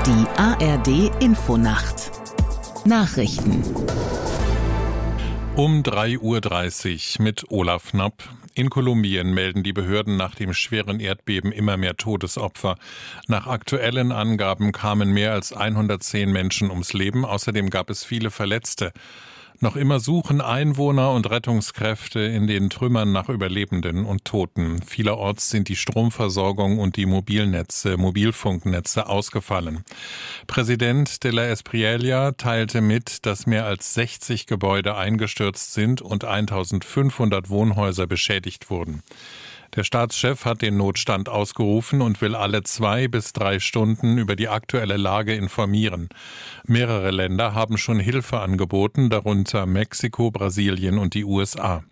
Die ARD-Infonacht. Nachrichten. Um 3:30 Uhr mit Olaf Knapp. In Kolumbien melden die Behörden nach dem schweren Erdbeben immer mehr Todesopfer. Nach aktuellen Angaben kamen mehr als 110 Menschen ums Leben. Außerdem gab es viele Verletzte. Noch immer suchen Einwohner und Rettungskräfte in den Trümmern nach Überlebenden und Toten. Vielerorts sind die Stromversorgung und die Mobilfunknetze ausgefallen. Präsident de la Espriella teilte mit, dass mehr als 60 Gebäude eingestürzt sind und 1500 Wohnhäuser beschädigt wurden. Der Staatschef hat den Notstand ausgerufen und will alle 2 bis 3 Stunden über die aktuelle Lage informieren. Mehrere Länder haben schon Hilfe angeboten, darunter Mexiko, Brasilien und die USA.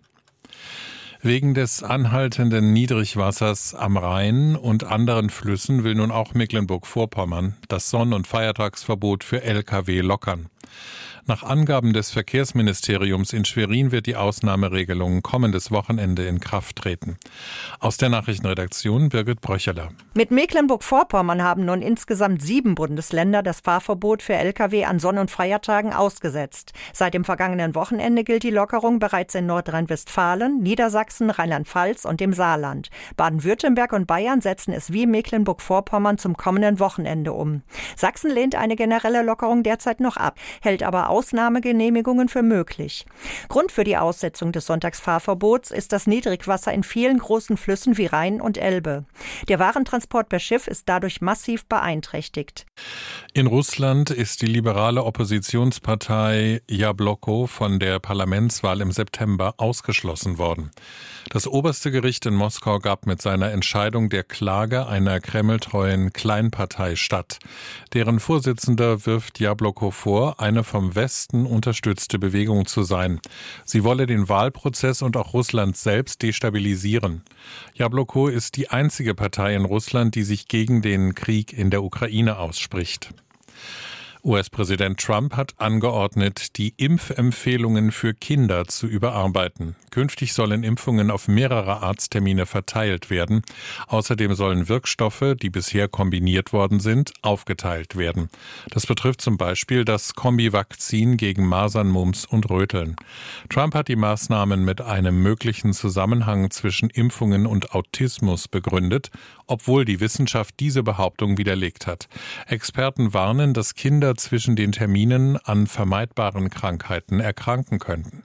Wegen des anhaltenden Niedrigwassers am Rhein und anderen Flüssen will nun auch Mecklenburg-Vorpommern das Sonn- und Feiertagsverbot für Lkw lockern. Nach Angaben des Verkehrsministeriums in Schwerin wird die Ausnahmeregelung kommendes Wochenende in Kraft treten. Aus der Nachrichtenredaktion Birgit Bröcheler. Mit Mecklenburg-Vorpommern haben nun insgesamt 7 Bundesländer das Fahrverbot für Lkw an Sonn- und Feiertagen ausgesetzt. Seit dem vergangenen Wochenende gilt die Lockerung bereits in Nordrhein-Westfalen, Niedersachsen, Rheinland-Pfalz und dem Saarland. Baden-Württemberg und Bayern setzen es wie Mecklenburg-Vorpommern zum kommenden Wochenende um. Sachsen lehnt eine generelle Lockerung derzeit noch ab, hält aber Ausnahmegenehmigungen für möglich. Grund für die Aussetzung des Sonntagsfahrverbots ist das Niedrigwasser in vielen großen Flüssen wie Rhein und Elbe. Der Warentransport per Schiff ist dadurch massiv beeinträchtigt. In Russland ist die liberale Oppositionspartei Jabloko von der Parlamentswahl im September ausgeschlossen worden. Das oberste Gericht in Moskau gab mit seiner Entscheidung der Klage einer kremltreuen Kleinpartei statt. Deren Vorsitzender wirft Jabloko vor, eine vom Westen unterstützte Bewegung zu sein. Sie wolle den Wahlprozess und auch Russland selbst destabilisieren. Jabloko ist die einzige Partei in Russland, die sich gegen den Krieg in der Ukraine ausspricht. US-Präsident Trump hat angeordnet, die Impfempfehlungen für Kinder zu überarbeiten. Künftig sollen Impfungen auf mehrere Arzttermine verteilt werden. Außerdem sollen Wirkstoffe, die bisher kombiniert worden sind, aufgeteilt werden. Das betrifft zum Beispiel das Kombi-Vakzin gegen Masern, Mumps und Röteln. Trump hat die Maßnahmen mit einem möglichen Zusammenhang zwischen Impfungen und Autismus begründet, obwohl die Wissenschaft diese Behauptung widerlegt hat. Experten warnen, dass Kinder zwischen den Terminen an vermeidbaren Krankheiten erkranken könnten.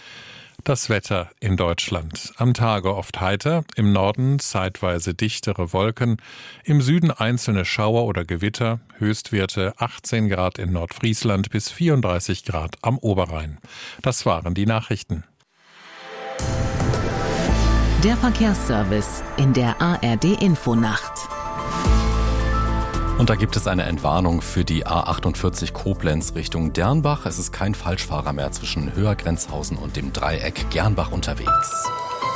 Das Wetter in Deutschland. Am Tage oft heiter, im Norden zeitweise dichtere Wolken, im Süden einzelne Schauer oder Gewitter, Höchstwerte 18 Grad in Nordfriesland bis 34 Grad am Oberrhein. Das waren die Nachrichten. Der Verkehrsservice in der ARD-Infonacht. Und da gibt es eine Entwarnung für die A48 Koblenz Richtung Dernbach. Es ist kein Falschfahrer mehr zwischen Höhergrenzhausen und dem Dreieck Gernbach unterwegs.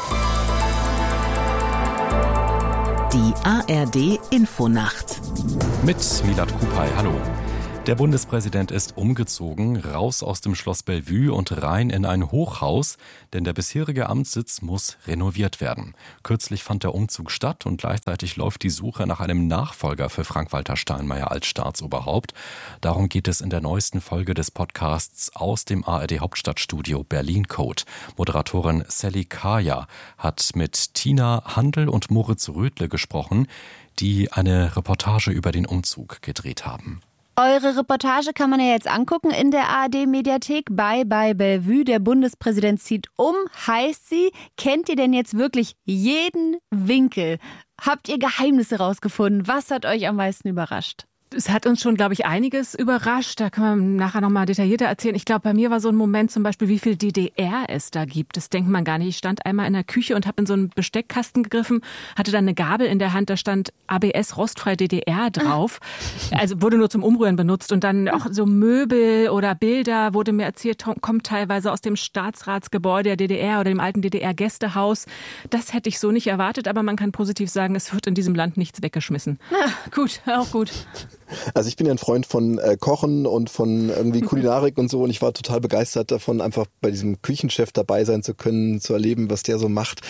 Die ARD-Infonacht. Mit Milad Kupay, hallo. Der Bundespräsident ist umgezogen, raus aus dem Schloss Bellevue und rein in ein Hochhaus, denn der bisherige Amtssitz muss renoviert werden. Kürzlich fand der Umzug statt und gleichzeitig läuft die Suche nach einem Nachfolger für Frank-Walter Steinmeier als Staatsoberhaupt. Darum geht es in der neuesten Folge des Podcasts aus dem ARD-Hauptstadtstudio Berlin Code. Moderatorin Sally Kaya hat mit Tina Handel und Moritz Rödle gesprochen, die eine Reportage über den Umzug gedreht haben. Eure Reportage kann man ja jetzt angucken in der ARD-Mediathek. Bye bye Bellevue, der Bundespräsident zieht um, heißt sie. Kennt ihr denn jetzt wirklich jeden Winkel? Habt ihr Geheimnisse rausgefunden? Was hat euch am meisten überrascht? Es hat uns schon, glaube ich, einiges überrascht. Da können wir nachher noch mal detaillierter erzählen. Ich glaube, bei mir war so ein Moment zum Beispiel, wie viel DDR es da gibt. Das denkt man gar nicht. Ich stand einmal in der Küche und habe in so einen Besteckkasten gegriffen, hatte dann eine Gabel in der Hand, da stand ABS rostfrei DDR drauf. Also wurde nur zum Umrühren benutzt. Und dann auch so Möbel oder Bilder, wurde mir erzählt, kommt teilweise aus dem Staatsratsgebäude der DDR oder dem alten DDR-Gästehaus. Das hätte ich so nicht erwartet, aber man kann positiv sagen, es wird in diesem Land nichts weggeschmissen. Na, gut, auch gut. Also ich bin ja ein Freund von Kochen und von irgendwie Kulinarik und so, und ich war total begeistert davon, einfach bei diesem Küchenchef dabei sein zu können, zu erleben, was der so macht.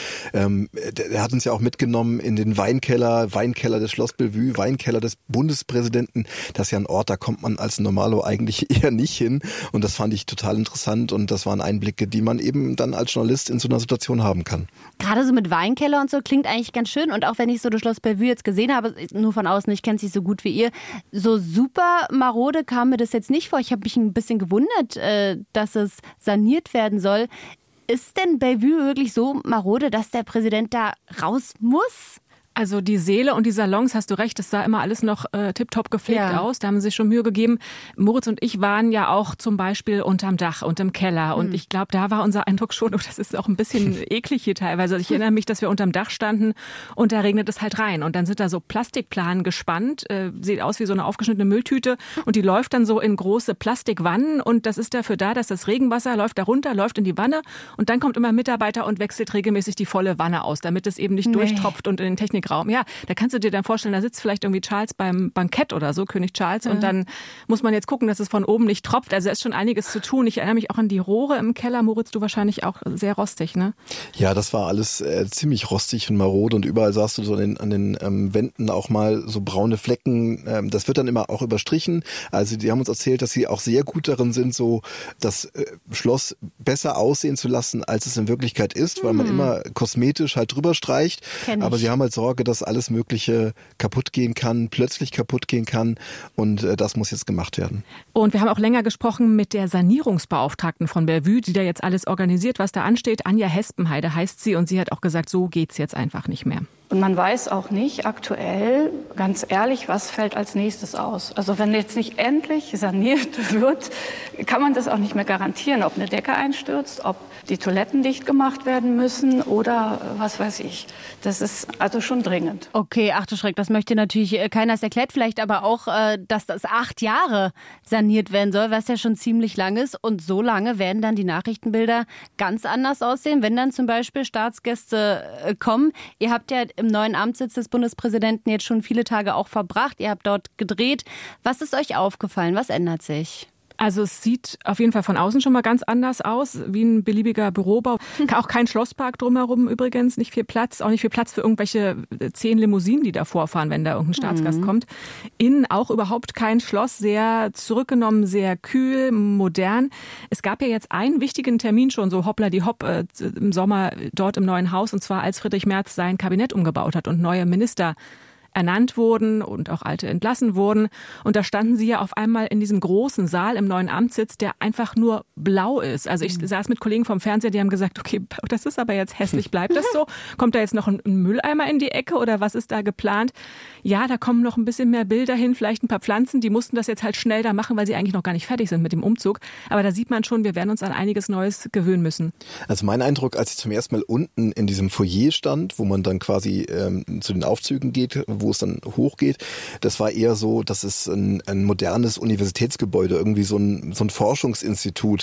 Der hat uns ja auch mitgenommen in den Weinkeller des Schloss Bellevue, Weinkeller des Bundespräsidenten. Das ist ja ein Ort, da kommt man als Normalo eigentlich eher nicht hin, und das fand ich total interessant, und das waren Einblicke, die man eben dann als Journalist in so einer Situation haben kann. Gerade so mit Weinkeller und so klingt eigentlich ganz schön, und auch wenn ich so das Schloss Bellevue jetzt gesehen habe, nur von außen, ich kenne es nicht so gut wie ihr, so super marode kam mir das jetzt nicht vor. Ich habe mich ein bisschen gewundert, dass es saniert werden soll. Ist denn Bellevue wirklich so marode, dass der Präsident da raus muss? Also die Säle und die Salons, hast du recht, das sah immer alles noch tipptopp gepflegt aus. Da haben sie sich schon Mühe gegeben. Moritz und ich waren ja auch zum Beispiel unterm Dach und im Keller. Und ich glaube, da war unser Eindruck schon, das ist auch ein bisschen eklig hier teilweise. Ich erinnere mich, dass wir unterm Dach standen und da regnet es halt rein. Und dann sind da so Plastikplanen gespannt, sieht aus wie so eine aufgeschnittene Mülltüte. Und die läuft dann so in große Plastikwannen. Und das ist dafür da, dass das Regenwasser läuft da runter, läuft in die Wanne. Und dann kommt immer ein Mitarbeiter und wechselt regelmäßig die volle Wanne aus, damit es eben nicht durchtropft und in den Technikraum. Ja, da kannst du dir dann vorstellen, da sitzt vielleicht irgendwie Charles beim Bankett oder so, König Charles, und dann muss man jetzt gucken, dass es von oben nicht tropft. Also da ist schon einiges zu tun. Ich erinnere mich auch an die Rohre im Keller. Moritz, du wahrscheinlich auch sehr rostig, ne? Ja, das war alles ziemlich rostig und marode, und überall sahst du so an den Wänden auch mal so braune Flecken. Das wird dann immer auch überstrichen. Also die haben uns erzählt, dass sie auch sehr gut darin sind, so das Schloss besser aussehen zu lassen, als es in Wirklichkeit ist, weil man immer kosmetisch halt drüber streicht. Aber sie haben halt Sorge, dass alles Mögliche plötzlich kaputt gehen kann, und das muss jetzt gemacht werden. Und wir haben auch länger gesprochen mit der Sanierungsbeauftragten von Bellevue, die da jetzt alles organisiert, was da ansteht. Anja Hespenheide heißt sie, und sie hat auch gesagt, so geht's jetzt einfach nicht mehr. Und man weiß auch nicht aktuell, ganz ehrlich, was fällt als nächstes aus. Also wenn jetzt nicht endlich saniert wird, kann man das auch nicht mehr garantieren, ob eine Decke einstürzt, ob die Toiletten dicht gemacht werden müssen oder was weiß ich. Das ist also schon dringend. Okay, ach du Schreck, das möchte natürlich keiner. Es erklärt vielleicht aber auch, dass das 8 Jahre saniert werden soll, was ja schon ziemlich lang ist. Und so lange werden dann die Nachrichtenbilder ganz anders aussehen, wenn dann zum Beispiel Staatsgäste kommen. Ihr habt ja im neuen Amtssitz des Bundespräsidenten jetzt schon viele Tage auch verbracht. Ihr habt dort gedreht. Was ist euch aufgefallen? Was ändert sich? Also es sieht auf jeden Fall von außen schon mal ganz anders aus, wie ein beliebiger Bürobau. Auch kein Schlosspark drumherum übrigens, nicht viel Platz, auch nicht viel Platz für irgendwelche 10 Limousinen, die da vorfahren, wenn da irgendein Staatsgast kommt. Innen auch überhaupt kein Schloss, sehr zurückgenommen, sehr kühl, modern. Es gab ja jetzt einen wichtigen Termin schon, so hoppla die hopp, im Sommer dort im neuen Haus, und zwar als Friedrich Merz sein Kabinett umgebaut hat und neue Minister ernannt wurden und auch alte entlassen wurden. Und da standen sie ja auf einmal in diesem großen Saal im neuen Amtssitz, der einfach nur blau ist. Also ich saß mit Kollegen vom Fernseher, die haben gesagt, okay, das ist aber jetzt hässlich, bleibt das so? Kommt da jetzt noch ein Mülleimer in die Ecke oder was ist da geplant? Ja, da kommen noch ein bisschen mehr Bilder hin, vielleicht ein paar Pflanzen. Die mussten das jetzt halt schnell da machen, weil sie eigentlich noch gar nicht fertig sind mit dem Umzug. Aber da sieht man schon, wir werden uns an einiges Neues gewöhnen müssen. Also mein Eindruck, als ich zum ersten Mal unten in diesem Foyer stand, wo man dann quasi zu den Aufzügen geht, wo es dann hochgeht, das war eher so, das ist ein modernes Universitätsgebäude, irgendwie so ein Forschungsinstitut,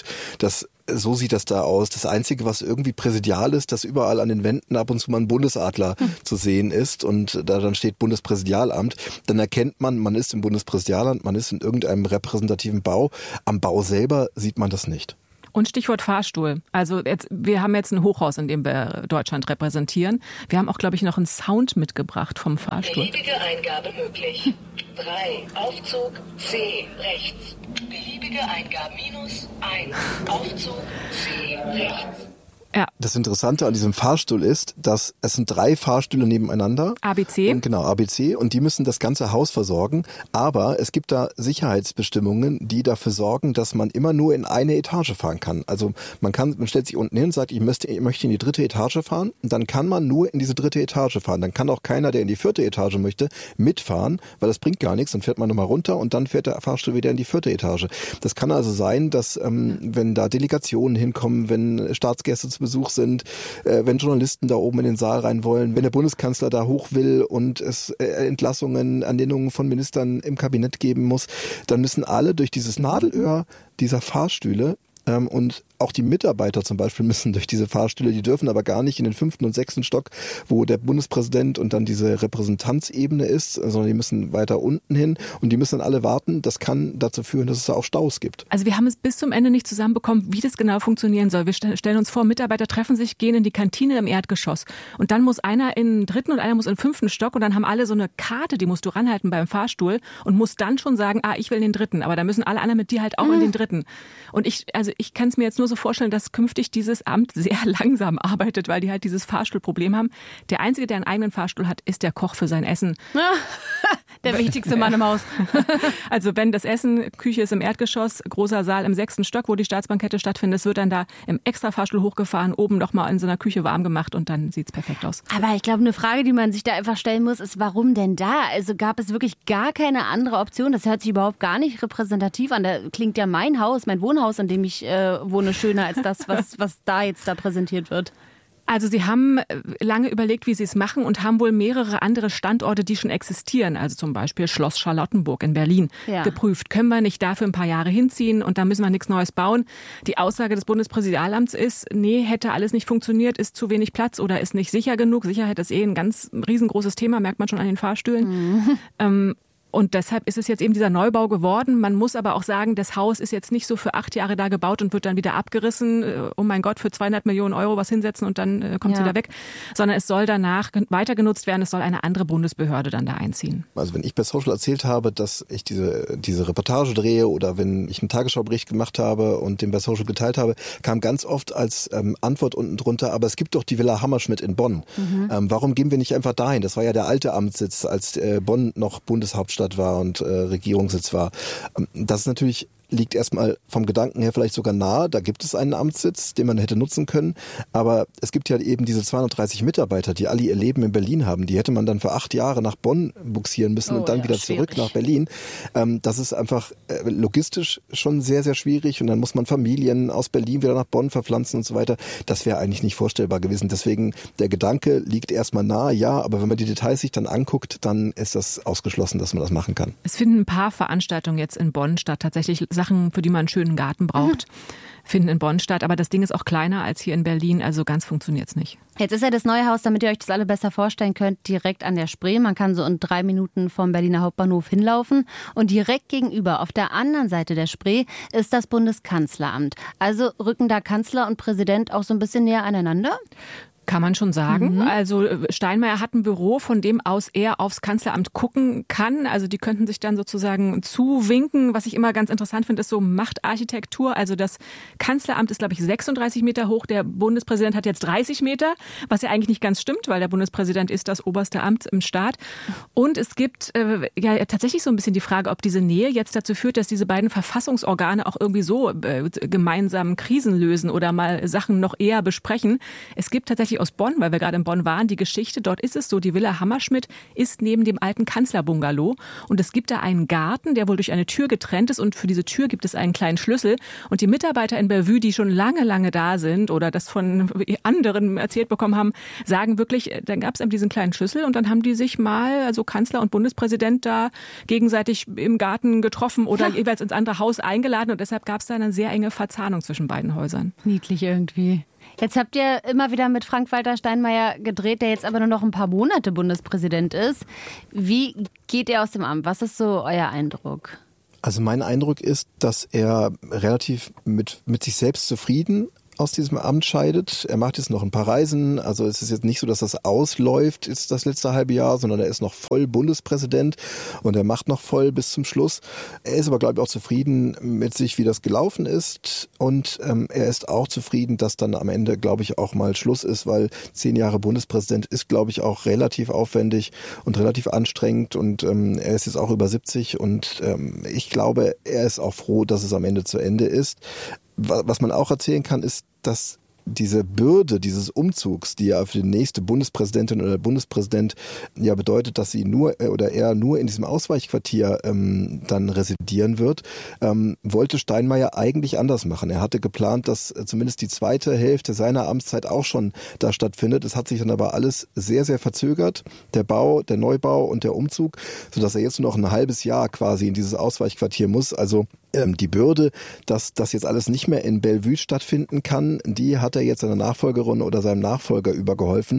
so sieht das da aus. Das Einzige, was irgendwie präsidial ist, dass überall an den Wänden ab und zu mal ein Bundesadler zu sehen ist, und da dann steht Bundespräsidialamt. Dann erkennt man ist im Bundespräsidialamt, man ist in irgendeinem repräsentativen Bau. Am Bau selber sieht man das nicht. Und Stichwort Fahrstuhl. Also wir haben jetzt ein Hochhaus, in dem wir Deutschland repräsentieren. Wir haben auch, glaube ich, noch einen Sound mitgebracht vom Fahrstuhl. Beliebige Eingabe möglich. 3, Aufzug, C, rechts. Beliebige Eingabe -1, Aufzug, C, rechts. Ja. Das Interessante an diesem Fahrstuhl ist, dass es sind 3 Fahrstühle nebeneinander. ABC. Und genau, ABC. Und die müssen das ganze Haus versorgen. Aber es gibt da Sicherheitsbestimmungen, die dafür sorgen, dass man immer nur in eine Etage fahren kann. Also man stellt sich unten hin und sagt, ich möchte in die 3. Etage fahren. Und dann kann man nur in diese 3. Etage fahren. Dann kann auch keiner, der in die 4. Etage möchte, mitfahren, weil das bringt gar nichts. Dann fährt man nochmal runter und dann fährt der Fahrstuhl wieder in die 4. Etage. Das kann also sein, dass wenn da Delegationen hinkommen, wenn Staatsgäste zu Besuch sind, wenn Journalisten da oben in den Saal rein wollen, wenn der Bundeskanzler da hoch will und es Entlassungen, Ernennungen von Ministern im Kabinett geben muss, dann müssen alle durch dieses Nadelöhr dieser Fahrstühle Und auch die Mitarbeiter zum Beispiel müssen durch diese Fahrstühle, die dürfen aber gar nicht in den 5. und 6. Stock, wo der Bundespräsident und dann diese Repräsentanzebene ist, sondern die müssen weiter unten hin und die müssen dann alle warten. Das kann dazu führen, dass es da auch Staus gibt. Also wir haben es bis zum Ende nicht zusammenbekommen, wie das genau funktionieren soll. Wir stellen uns vor, Mitarbeiter treffen sich, gehen in die Kantine im Erdgeschoss und dann muss einer in den 3. und einer muss in den 5. Stock und dann haben alle so eine Karte, die musst du ranhalten beim Fahrstuhl und musst dann schon sagen, ich will in den 3. Aber da müssen alle anderen mit dir halt auch in den 3. Und ich kann es mir jetzt nur so vorstellen, dass künftig dieses Amt sehr langsam arbeitet, weil die halt dieses Fahrstuhlproblem haben. Der Einzige, der einen eigenen Fahrstuhl hat, ist der Koch für sein Essen. Der wichtigste Mann im Haus. Also wenn das Essen, Küche ist im Erdgeschoss, großer Saal im 6. Stock, wo die Staatsbankette stattfindet, es wird dann da im Extra-Fahrstuhl hochgefahren, oben nochmal in so einer Küche warm gemacht und dann sieht es perfekt aus. Aber ich glaube, eine Frage, die man sich da einfach stellen muss, ist, warum denn da? Also gab es wirklich gar keine andere Option? Das hört sich überhaupt gar nicht repräsentativ an. Da klingt ja mein Haus, mein Wohnhaus, in dem ich wohne, schöner als das, was da jetzt präsentiert wird. Also sie haben lange überlegt, wie sie es machen und haben wohl mehrere andere Standorte, die schon existieren, also zum Beispiel Schloss Charlottenburg in Berlin, geprüft. Können wir nicht dafür ein paar Jahre hinziehen und da müssen wir nichts Neues bauen? Die Aussage des Bundespräsidialamts ist, nee, hätte alles nicht funktioniert, ist zu wenig Platz oder ist nicht sicher genug. Sicherheit ist ein ganz riesengroßes Thema, merkt man schon an den Fahrstühlen. Und deshalb ist es jetzt eben dieser Neubau geworden. Man muss aber auch sagen, das Haus ist jetzt nicht so für 8 Jahre da gebaut und wird dann wieder abgerissen. Oh mein Gott, für 200 Millionen Euro was hinsetzen und dann kommt es wieder weg. Sondern es soll danach weiter genutzt werden. Es soll eine andere Bundesbehörde dann da einziehen. Also wenn ich bei Social erzählt habe, dass ich diese Reportage drehe oder wenn ich einen Tagesschaubericht gemacht habe und den bei Social geteilt habe, kam ganz oft als Antwort unten drunter, aber es gibt doch die Villa Hammerschmidt in Bonn. Warum gehen wir nicht einfach dahin? Das war ja der alte Amtssitz, als Bonn noch Bundeshauptstadt war und Regierungssitz war. Das ist natürlich liegt erstmal vom Gedanken her vielleicht sogar nahe. Da gibt es einen Amtssitz, den man hätte nutzen können. Aber es gibt ja eben diese 230 Mitarbeiter, die alle ihr Leben in Berlin haben. Die hätte man dann für 8 Jahre nach Bonn buxieren müssen und dann wieder zurück nach Berlin. Das ist einfach logistisch schon sehr, sehr schwierig. Und dann muss man Familien aus Berlin wieder nach Bonn verpflanzen und so weiter. Das wäre eigentlich nicht vorstellbar gewesen. Deswegen, der Gedanke liegt erstmal nahe, ja. Aber wenn man die Details sich dann anguckt, dann ist das ausgeschlossen, dass man das machen kann. Es finden ein paar Veranstaltungen jetzt in Bonn statt. Tatsächlich Sachen, für die man einen schönen Garten braucht, finden in Bonn statt. Aber das Ding ist auch kleiner als hier in Berlin, also ganz funktioniert es nicht. Jetzt ist ja das neue Haus, damit ihr euch das alle besser vorstellen könnt, direkt an der Spree. Man kann so in 3 Minuten vom Berliner Hauptbahnhof hinlaufen. Und direkt gegenüber, auf der anderen Seite der Spree, ist das Bundeskanzleramt. Also rücken da Kanzler und Präsident auch so ein bisschen näher aneinander? Kann man schon sagen. Also Steinmeier hat ein Büro, von dem aus er aufs Kanzleramt gucken kann. Also die könnten sich dann sozusagen zuwinken. Was ich immer ganz interessant finde, ist so Machtarchitektur. Also das Kanzleramt ist, glaube ich, 36 Meter hoch. Der Bundespräsident hat jetzt 30 Meter, was ja eigentlich nicht ganz stimmt, weil der Bundespräsident ist das oberste Amt im Staat. Und es gibt ja tatsächlich so ein bisschen die Frage, ob diese Nähe jetzt dazu führt, dass diese beiden Verfassungsorgane auch irgendwie so gemeinsam Krisen lösen oder mal Sachen noch eher besprechen. Es gibt tatsächlich aus Bonn, weil wir gerade in Bonn waren, die Geschichte, dort ist es so, die Villa Hammerschmidt ist neben dem alten Kanzlerbungalow und es gibt da einen Garten, der wohl durch eine Tür getrennt ist und für diese Tür gibt es einen kleinen Schlüssel und die Mitarbeiter in Bellevue, die schon lange, lange da sind oder das von anderen erzählt bekommen haben, sagen wirklich, dann gab es eben diesen kleinen Schlüssel und dann haben die sich mal, also Kanzler und Bundespräsident da gegenseitig im Garten getroffen oder jeweils ins andere Haus eingeladen und deshalb gab es da eine sehr enge Verzahnung zwischen beiden Häusern. Niedlich irgendwie. Jetzt habt ihr immer wieder mit Frank-Walter Steinmeier gedreht, der jetzt aber nur noch ein paar Monate Bundespräsident ist. Wie geht er aus dem Amt? Was ist so euer Eindruck? Also mein Eindruck ist, dass er relativ mit sich selbst zufrieden aus diesem Amt scheidet. Er macht jetzt noch ein paar Reisen. Also es ist jetzt nicht so, dass das ausläuft, ist das letzte halbe Jahr, sondern er ist noch voll Bundespräsident und er macht noch voll bis zum Schluss. Er ist aber, glaube ich, auch zufrieden mit sich, wie das gelaufen ist. Und er ist auch zufrieden, dass dann am Ende, glaube ich, auch mal Schluss ist, weil 10 Jahre Bundespräsident ist, glaube ich, auch relativ aufwendig und relativ anstrengend. Und er ist jetzt auch über 70 und ich glaube, er ist auch froh, dass es am Ende zu Ende ist. Was man auch erzählen kann, ist, dass diese Bürde dieses Umzugs, die ja für die nächste Bundespräsidentin oder Bundespräsident ja bedeutet, dass sie er nur in diesem Ausweichquartier dann residieren wird, wollte Steinmeier eigentlich anders machen. Er hatte geplant, dass zumindest die zweite Hälfte seiner Amtszeit auch schon da stattfindet. Es hat sich dann aber alles sehr, sehr verzögert. Der Neubau und der Umzug, sodass er jetzt nur noch ein halbes Jahr quasi in dieses Ausweichquartier muss. Also Die Bürde, dass das jetzt alles nicht mehr in Bellevue stattfinden kann, die hat er jetzt seiner Nachfolgerin oder seinem Nachfolger übergeholfen,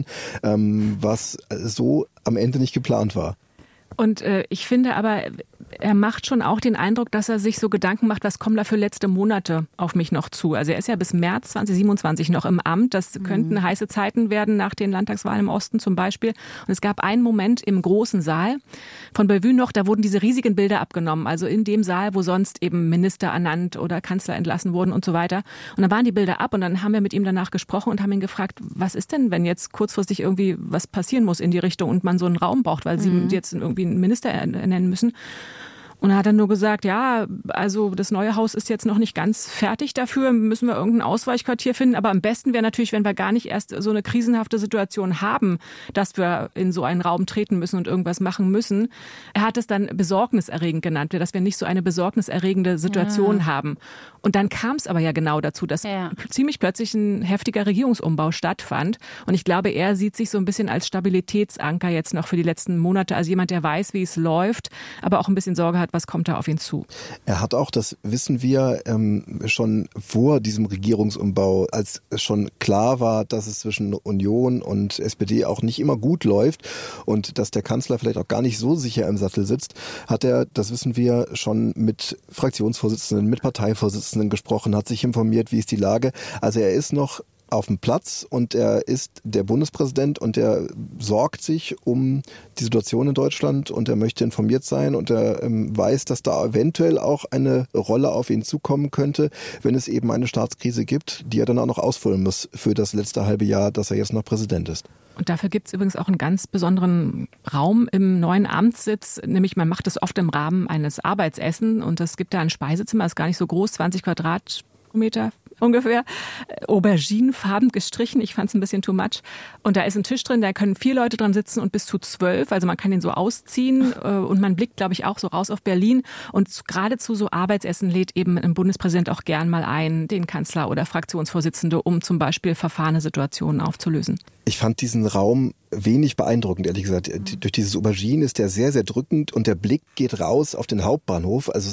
was so am Ende nicht geplant war. Und ich finde aber, er macht schon auch den Eindruck, dass er sich so Gedanken macht, was kommen da für letzte Monate auf mich noch zu. Also er ist ja bis März 2027 noch im Amt. Das könnten heiße Zeiten werden nach den Landtagswahlen im Osten zum Beispiel. Und es gab einen Moment im großen Saal von Bellevue noch, da wurden diese riesigen Bilder abgenommen. Also in dem Saal, wo sonst eben Minister ernannt oder Kanzler entlassen wurden und so weiter. Und dann waren die Bilder ab und dann haben wir mit ihm danach gesprochen und haben ihn gefragt, was ist denn, wenn jetzt kurzfristig irgendwie was passieren muss in die Richtung und man so einen Raum braucht, weil sie jetzt irgendwie einen Minister ernennen müssen. Und er hat dann nur gesagt, ja, also das neue Haus ist jetzt noch nicht ganz fertig dafür, müssen wir irgendein Ausweichquartier finden. Aber am besten wäre natürlich, wenn wir gar nicht erst so eine krisenhafte Situation haben, dass wir in so einen Raum treten müssen und irgendwas machen müssen. Er hat es dann besorgniserregend genannt, dass wir nicht so eine besorgniserregende Situation haben. Und dann kam es aber ja genau dazu, dass ziemlich plötzlich ein heftiger Regierungsumbau stattfand. Und ich glaube, er sieht sich so ein bisschen als Stabilitätsanker jetzt noch für die letzten Monate. Also jemand, der weiß, wie es läuft, aber auch ein bisschen Sorge hat, was kommt da auf ihn zu. Er hat auch, das wissen wir, schon vor diesem Regierungsumbau, als es schon klar war, dass es zwischen Union und SPD auch nicht immer gut läuft und dass der Kanzler vielleicht auch gar nicht so sicher im Sattel sitzt, hat er, das wissen wir, schon mit Fraktionsvorsitzenden, mit Parteivorsitzenden gesprochen, hat sich informiert, wie ist die Lage. Also er ist noch auf dem Platz und er ist der Bundespräsident und er sorgt sich um die Situation in Deutschland und er möchte informiert sein und er weiß, dass da eventuell auch eine Rolle auf ihn zukommen könnte, wenn es eben eine Staatskrise gibt, die er dann auch noch ausfüllen muss für das letzte halbe Jahr, dass er jetzt noch Präsident ist. Und dafür gibt es übrigens auch einen ganz besonderen Raum im neuen Amtssitz, nämlich man macht es oft im Rahmen eines Arbeitsessens und es gibt da ein Speisezimmer, ist gar nicht so groß, 20 Quadratmeter ungefähr, auberginenfarben gestrichen. Ich fand es ein bisschen too much. Und da ist ein Tisch drin, da können 4 Leute dran sitzen und bis zu 12. Also man kann den so ausziehen und man blickt, glaube ich, auch so raus auf Berlin. Und gerade zu so Arbeitsessen lädt eben ein Bundespräsident auch gern mal ein, den Kanzler oder Fraktionsvorsitzende, um zum Beispiel verfahrene Situationen aufzulösen. Ich fand diesen Raum wenig beeindruckend, ehrlich gesagt. Durch dieses Aubergine ist der sehr, sehr drückend und der Blick geht raus auf den Hauptbahnhof. Also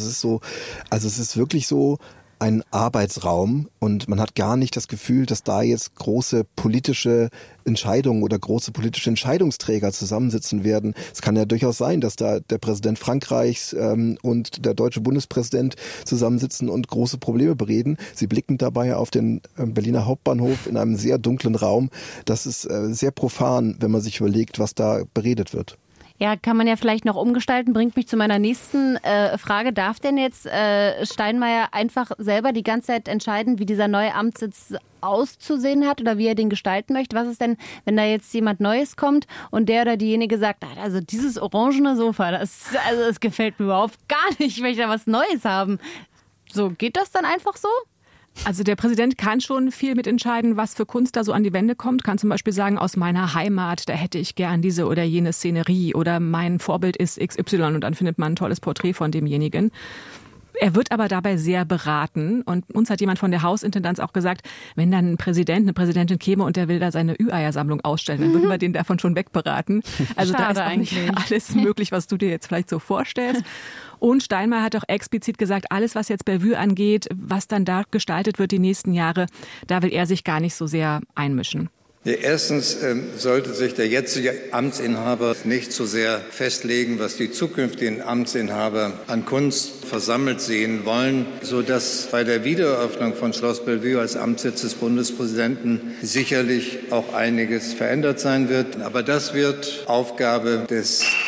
es ist wirklich so ein Arbeitsraum und man hat gar nicht das Gefühl, dass da jetzt große politische Entscheidungen oder große politische Entscheidungsträger zusammensitzen werden. Es kann ja durchaus sein, dass da der Präsident Frankreichs und der deutsche Bundespräsident zusammensitzen und große Probleme bereden. Sie blicken dabei auf den Berliner Hauptbahnhof in einem sehr dunklen Raum. Das ist sehr profan, wenn man sich überlegt, was da beredet wird. Ja, kann man ja vielleicht noch umgestalten. Bringt mich zu meiner nächsten Frage. Darf denn jetzt Steinmeier einfach selber die ganze Zeit entscheiden, wie dieser neue Amtssitz auszusehen hat oder wie er den gestalten möchte? Was ist denn, wenn da jetzt jemand Neues kommt und der oder diejenige sagt, also dieses orangene Sofa, das gefällt mir überhaupt gar nicht, ich möchte da was Neues haben. So, geht das dann einfach so? Also der Präsident kann schon viel mitentscheiden, was für Kunst da so an die Wände kommt. Kann zum Beispiel sagen, aus meiner Heimat, da hätte ich gern diese oder jene Szenerie oder mein Vorbild ist XY und dann findet man ein tolles Porträt von demjenigen. Er wird aber dabei sehr beraten und uns hat jemand von der Hausintendanz auch gesagt, wenn dann ein Präsident, eine Präsidentin käme und der will da seine Ü-Eier-Sammlung ausstellen, dann würden wir den davon schon wegberaten. Also Schade, da ist auch nicht alles möglich, was du dir jetzt vielleicht so vorstellst. Und Steinmeier hat auch explizit gesagt, alles, was jetzt Bellevue angeht, was dann da gestaltet wird die nächsten Jahre, da will er sich gar nicht so sehr einmischen. Ja, erstens sollte sich der jetzige Amtsinhaber nicht so sehr festlegen, was die zukünftigen Amtsinhaber an Kunst versammelt sehen wollen, sodass bei der Wiedereröffnung von Schloss Bellevue als Amtssitz des Bundespräsidenten sicherlich auch einiges verändert sein wird. Aber das wird Aufgabe des